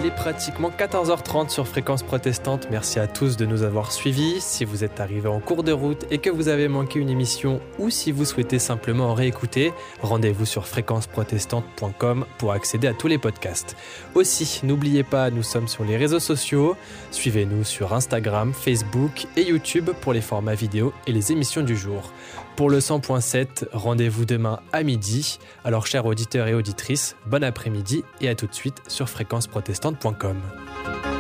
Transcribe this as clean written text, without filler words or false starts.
Il est pratiquement 14h30 sur Fréquence Protestante. Merci à tous de nous avoir suivis. Si vous êtes arrivé en cours de route et que vous avez manqué une émission ou si vous souhaitez simplement en réécouter, rendez-vous sur fréquenceprotestante.com pour accéder à tous les podcasts. Aussi, n'oubliez pas, nous sommes sur les réseaux sociaux. Suivez-nous sur Instagram, Facebook et YouTube pour les formats vidéo et les émissions du jour. Pour le 100.7, rendez-vous demain à midi. Alors, chers auditeurs et auditrices, bon après-midi et à tout de suite sur fréquenceprotestante.com.